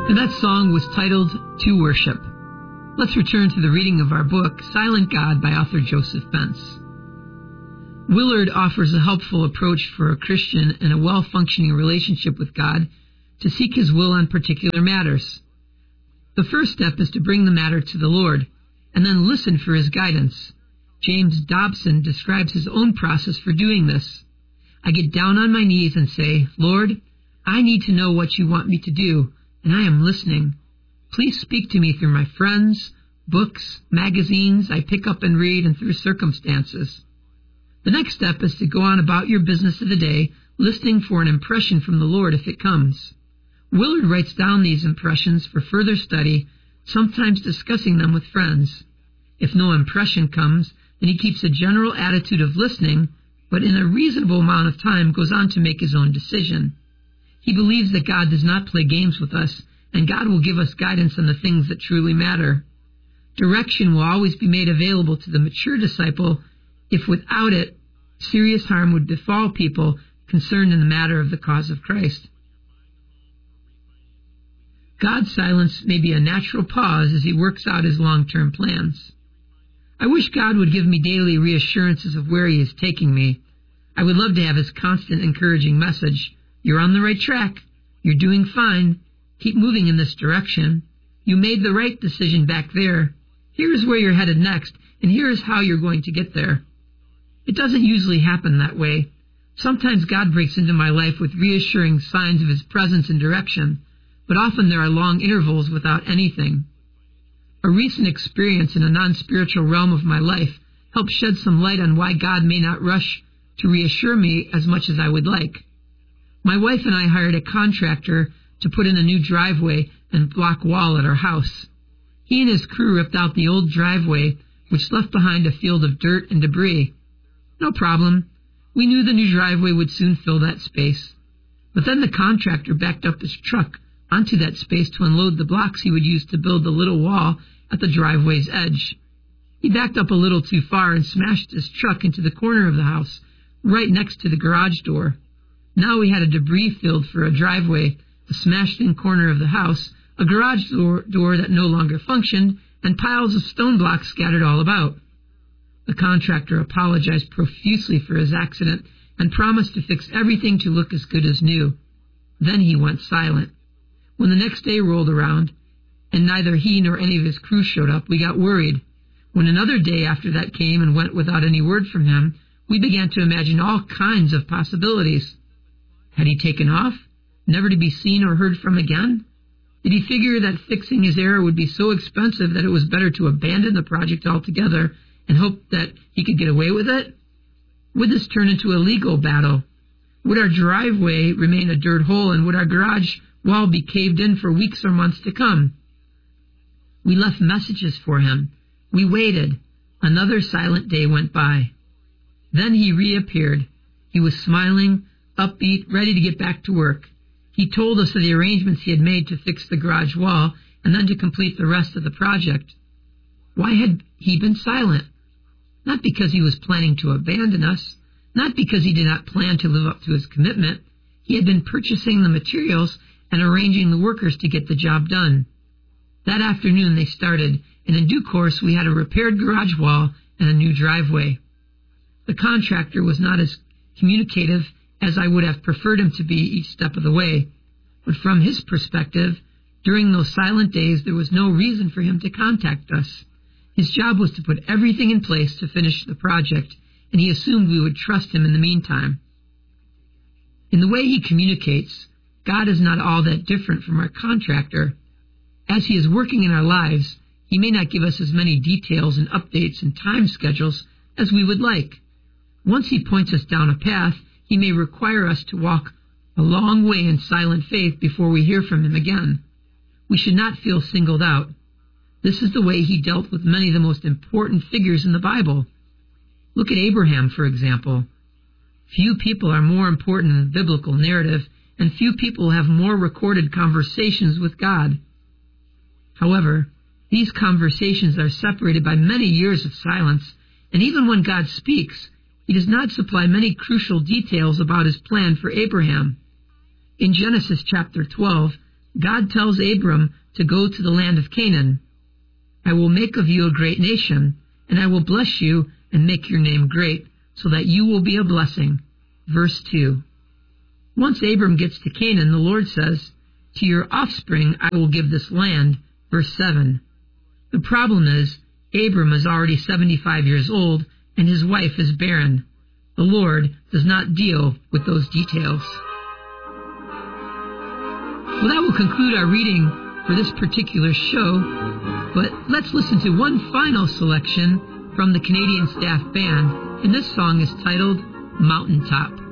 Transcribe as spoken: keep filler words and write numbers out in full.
And that song was titled To Worship. Let's return to the reading of our book, Silent God, by author Joseph Bentz. Willard offers a helpful approach for a Christian in a well-functioning relationship with God to seek His will on particular matters. The first step is to bring the matter to the Lord, and then listen for His guidance. James Dobson describes his own process for doing this. I get down on my knees and say, Lord, I need to know what you want me to do, and I am listening. Please speak to me through my friends, books, magazines I pick up and read, and through circumstances. The next step is to go on about your business of the day, listening for an impression from the Lord if it comes. Willard writes down these impressions for further study, sometimes discussing them with friends. If no impression comes, then he keeps a general attitude of listening, but in a reasonable amount of time goes on to make his own decision. He believes that God does not play games with us, and God will give us guidance on the things that truly matter. Direction will always be made available to the mature disciple if without it, serious harm would befall people concerned in the matter of the cause of Christ. God's silence may be a natural pause as He works out His long-term plans. I wish God would give me daily reassurances of where He is taking me. I would love to have His constant encouraging message, you're on the right track, you're doing fine, keep moving in this direction, you made the right decision back there, here's where you're headed next, and here's how you're going to get there. It doesn't usually happen that way. Sometimes God breaks into my life with reassuring signs of His presence and direction, but often there are long intervals without anything. A recent experience in a non-spiritual realm of my life helped shed some light on why God may not rush to reassure me as much as I would like. My wife and I hired a contractor to put in a new driveway and block wall at our house. He and his crew ripped out the old driveway, which left behind a field of dirt and debris. No problem. We knew the new driveway would soon fill that space. But then the contractor backed up his truck onto that space to unload the blocks he would use to build the little wall at the driveway's edge. He backed up a little too far and smashed his truck into the corner of the house, right next to the garage door. Now we had a debris field for a driveway, a smashed-in corner of the house, a garage door, door that no longer functioned, and piles of stone blocks scattered all about. The contractor apologized profusely for his accident and promised to fix everything to look as good as new. Then he went silent. When the next day rolled around, and neither he nor any of his crew showed up, we got worried. When another day after that came and went without any word from him, we began to imagine all kinds of possibilities. Had he taken off, never to be seen or heard from again? Did he figure that fixing his error would be so expensive that it was better to abandon the project altogether and hope that he could get away with it? Would this turn into a legal battle? Would our driveway remain a dirt hole, and would our garage wall be caved in for weeks or months to come? We left messages for him. We waited. Another silent day went by. Then he reappeared. He was smiling, upbeat, ready to get back to work. He told us of the arrangements he had made to fix the garage wall and then to complete the rest of the project. Why had he been silent? Not because he was planning to abandon us, not because he did not plan to live up to his commitment. He had been purchasing the materials and arranging the workers to get the job done. That afternoon they started, and in due course we had a repaired garage wall and a new driveway. The contractor was not as communicative as I would have preferred him to be each step of the way, but from his perspective, during those silent days there was no reason for him to contact us. His job was to put everything in place to finish the project, and he assumed we would trust him in the meantime. In the way he communicates, God is not all that different from our contractor. As he is working in our lives, he may not give us as many details and updates and time schedules as we would like. Once he points us down a path, he may require us to walk a long way in silent faith before we hear from him again. We should not feel singled out. This is the way he dealt with many of the most important figures in the Bible. Look at Abraham, for example. Few people are more important in the biblical narrative, and few people have more recorded conversations with God. However, these conversations are separated by many years of silence, and even when God speaks, he does not supply many crucial details about his plan for Abraham. In Genesis chapter twelve, God tells Abram to go to the land of Canaan. I will make of you a great nation, and I will bless you and make your name great, so that you will be a blessing. Verse two. Once Abram gets to Canaan, the Lord says, to your offspring I will give this land. Verse seven. The problem is, Abram is already seventy-five years old, and his wife is barren. The Lord does not deal with those details. Well, that will conclude our reading for this particular show, but let's listen to one final selection from the Canadian Staff Band, and this song is titled Mountaintop.